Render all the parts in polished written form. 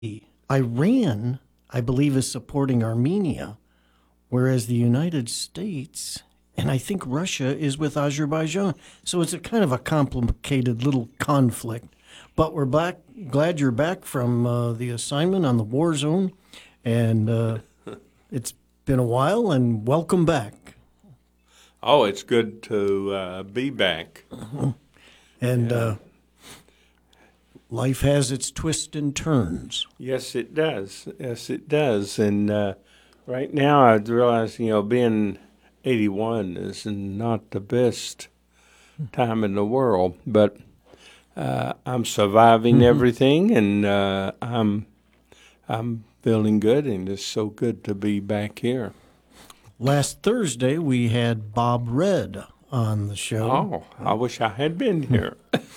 Iran, I believe, is supporting Armenia, whereas the United States and I think Russia is with Azerbaijan. So it's a kind of a complicated little conflict. But we're back. Glad you're back from the assignment on the war zone, and it's been a while. And welcome back. Oh, it's good to be back. And life has its twists and turns. Yes, it does. Yes, it does. And right now, I realize, being 81 is not the best time in the world, but I'm surviving everything, and I'm feeling good, and it's so good to be back here. Last Thursday, we had Bob Red on the show. Oh, I wish I had been here.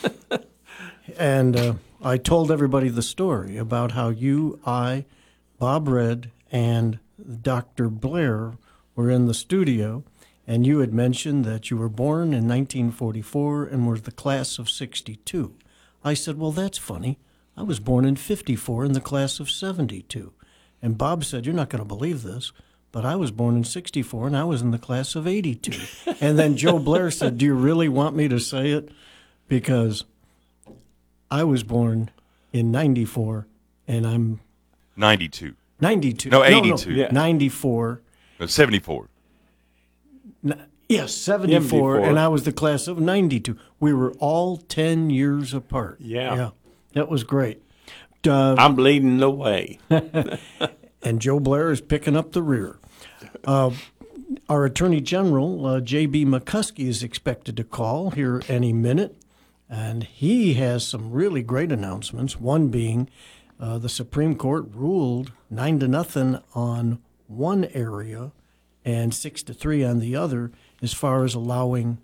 And I told everybody the story about how you, I, Bob Red, and Dr. Blair were in the studio, and you had mentioned that you were born in 1944 and were the class of 62. I said, well, that's funny. I was born in 54 in the class of 72. And Bob said, you're not going to believe this, but I was born in 64 and I was in the class of 82. And then Joe Blair said, do you really want me to say it? Because I was born in 94 and I'm 92. 92. No, 82. No, 94. No, 74. Yes, 74, and I was the class of 92. We were all 10 years apart. Yeah. That was great. I'm leading the way. And Joe Blair is picking up the rear. Our Attorney General, J.B. McCuskey, is expected to call here any minute, and he has some really great announcements, one being the Supreme Court ruled 9-0 on one area and 6-3 on the other as far as allowing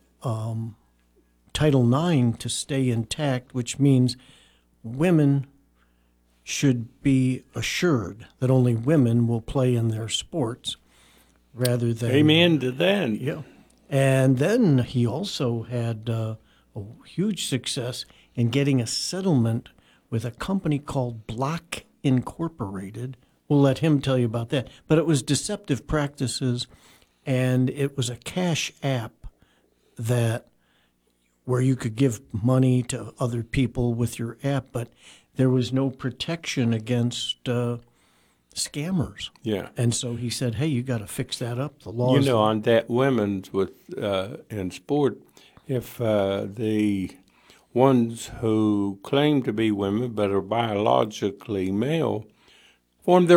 Title IX to stay intact, which means women should be assured that only women will play in their sports rather than... Amen to that. Yeah. And then he also had a huge success in getting a settlement with a company called Block Incorporated. We'll let him tell you about that. But it was deceptive practices, and it was a cash app where you could give money to other people with your app, but there was no protection against scammers. Yeah. And so he said, hey, you got to fix that up. The laws. On that women's in sport, if the ones who claim to be women but are biologically male form their